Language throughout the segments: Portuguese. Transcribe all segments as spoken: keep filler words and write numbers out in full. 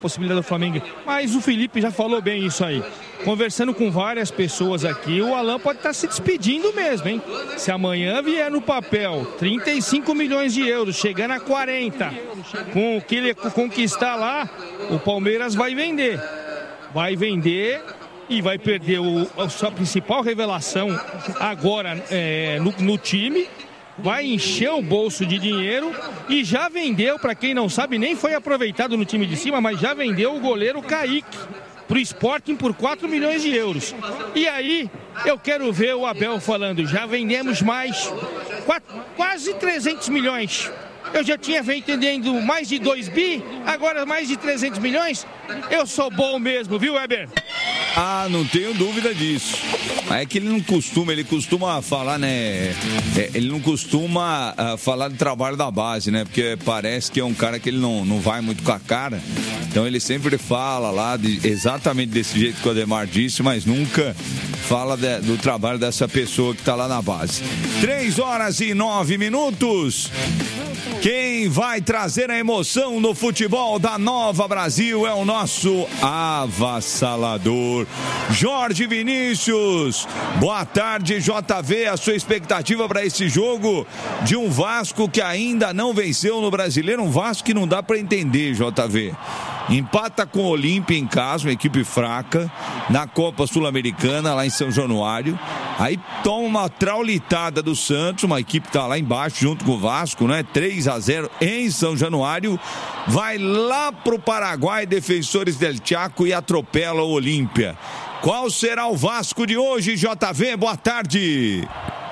possibilidade do Flamengo, mas o Felipe já falou bem isso aí. Conversando com várias pessoas aqui, o Alan pode estar se despedindo mesmo, hein? Se amanhã vier no papel trinta e cinco milhões de euros, chegando a quarenta, com o que ele conquistar lá, o Palmeiras vai vender. Vai vender e vai perder o, a sua principal revelação agora é, no, no time. Vai encher o bolso de dinheiro e já vendeu, para quem não sabe, nem foi aproveitado no time de cima, mas já vendeu o goleiro Kaique para o Sporting por quatro milhões de euros. E aí, eu quero ver o Abel falando, já vendemos mais, quatro, quase trezentos milhões. Eu já tinha vendendo mais de dois bi, agora mais de trezentos milhões. Eu sou bom mesmo, viu, Weber? Ah, não tenho dúvida disso. É que ele não costuma, ele costuma falar, né? É, ele não costuma uh, falar do trabalho da base, né? Porque parece que é um cara que ele não, não vai muito com a cara. Então ele sempre fala lá de, exatamente desse jeito que o Ademar disse, mas nunca fala de, do trabalho dessa pessoa que está lá na base. Três horas e nove minutos. Quem vai trazer a emoção no futebol da Nova Brasil é o nosso avassalador, Jorge Vinícius. Boa tarde, J V. A sua expectativa para esse jogo de um Vasco que ainda não venceu no Brasileiro, um Vasco que não dá para entender, J V. Empata com o Olímpia em casa, uma equipe fraca, na Copa Sul-Americana, lá em São Januário. Aí toma uma traulitada do Santos, uma equipe que tá lá embaixo, junto com o Vasco, né? três a zero em São Januário. Vai lá pro Paraguai, Defensores del Chaco, e atropela o Olímpia. Qual será o Vasco de hoje, J V? Boa tarde.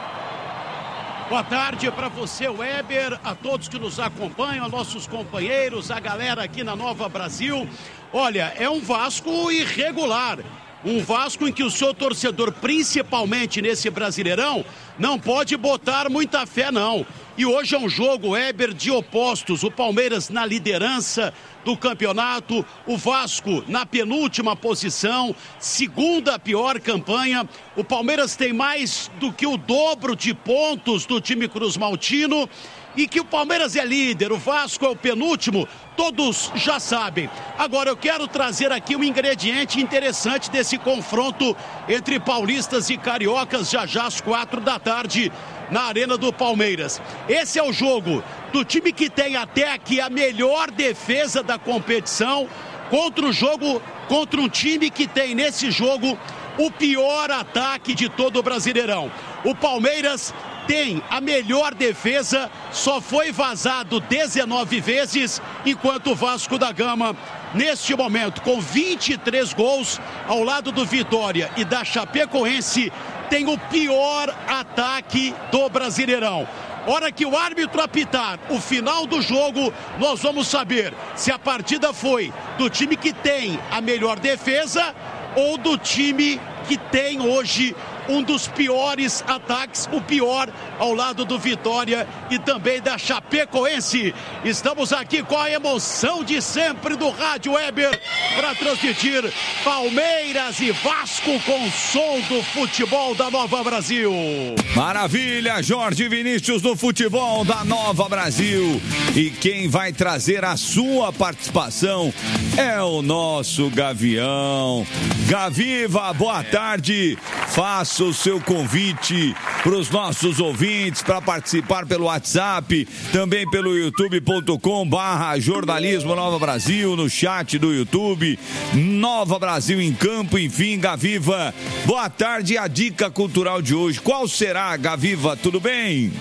Boa tarde para você, Weber, a todos que nos acompanham, a nossos companheiros, a galera aqui na Nova Brasil. Olha, é um Vasco irregular. Um Vasco em que o seu torcedor, principalmente nesse Brasileirão, não pode botar muita fé, não. E hoje é um jogo, Weber, de opostos. O Palmeiras na liderança do campeonato, o Vasco na penúltima posição, segunda pior campanha. O Palmeiras tem mais do que o dobro de pontos do time cruzmaltino. E que o Palmeiras é líder, o Vasco é o penúltimo, todos já sabem. Agora eu quero trazer aqui um ingrediente interessante desse confronto entre paulistas e cariocas, já já às quatro da tarde na Arena do Palmeiras. Esse é o jogo do time que tem até aqui a melhor defesa da competição contra o jogo, contra um time que tem nesse jogo o pior ataque de todo o Brasileirão. O Palmeiras tem a melhor defesa, só foi vazado dezenove vezes, enquanto o Vasco da Gama, neste momento, com vinte e três gols, ao lado do Vitória e da Chapecoense, tem o pior ataque do Brasileirão. Hora que o árbitro apitar o final do jogo, nós vamos saber se a partida foi do time que tem a melhor defesa ou do time que tem hoje um dos piores ataques, o pior ao lado do Vitória e também da Chapecoense. Estamos aqui com a emoção de sempre do Rádio Weber para transmitir Palmeiras e Vasco com o som do futebol da Nova Brasil. Maravilha, Jorge Vinícius do futebol da Nova Brasil. E quem vai trazer a sua participação é o nosso Gavião. Gaviva, boa tarde. Faça o seu convite para os nossos ouvintes para participar pelo WhatsApp, também pelo youtube ponto com barra jornalismo Nova Brasil, no chat do YouTube, Nova Brasil em Campo. Enfim, Gaviva, boa tarde. A dica cultural de hoje, qual será, Gaviva? Tudo bem?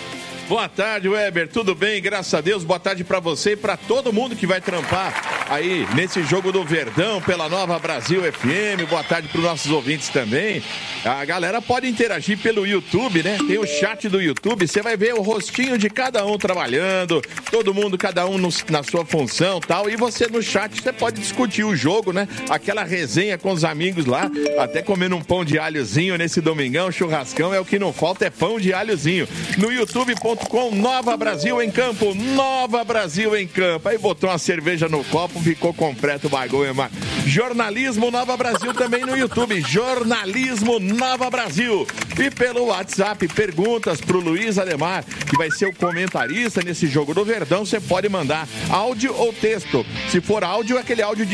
Boa tarde, Weber, tudo bem? Graças a Deus, boa tarde para você e para todo mundo que vai trampar aí nesse jogo do Verdão pela Nova Brasil F M. Boa tarde para os nossos ouvintes também. A galera pode interagir pelo YouTube, né? Tem o chat do YouTube, você vai ver o rostinho de cada um trabalhando, todo mundo, cada um no, na sua função e tal, e você no chat, você pode discutir o jogo, né? Aquela resenha com os amigos lá, até comendo um pão de alhozinho nesse domingão, churrascão, é o que não falta, é pão de alhozinho. No youtube ponto com Nova Brasil em Campo, Nova Brasil em Campo. Aí botou uma cerveja no copo, ficou completo o bagulho, mas Jornalismo Nova Brasil também no YouTube. Jornalismo Nova Brasil. E pelo WhatsApp, perguntas pro Luiz Ademar, que vai ser o comentarista nesse jogo do Verdão. Você pode mandar áudio ou texto. Se for áudio, é aquele áudio de